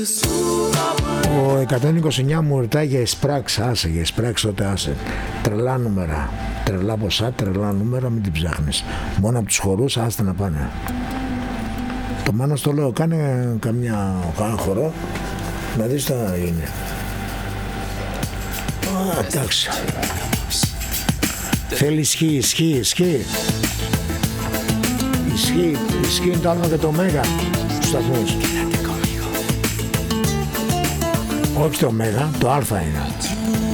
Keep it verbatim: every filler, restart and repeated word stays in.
Ο εκατόν είκοσι εννιά μου ρωτάει για εσπράξ, άσε, για εσπράξ τότε άσε. Τρελά νούμερα, τρελά ποσά, τρελά νούμερα, μην την ψάχνεις. Μόνο από τους χορούς άστε να πάνε. Το Μάνο στο λέω, κάνε καμιά, κάνα χορό, να δεις τι θα γίνει. Α, εντάξει. Θέλει ισχύ, ισχύ, ισχύ. Ισχύ, ισχύ είναι το άλμα και το ωμέγα στους σταθμούς. Όχι το ωμέγα, το α είναι.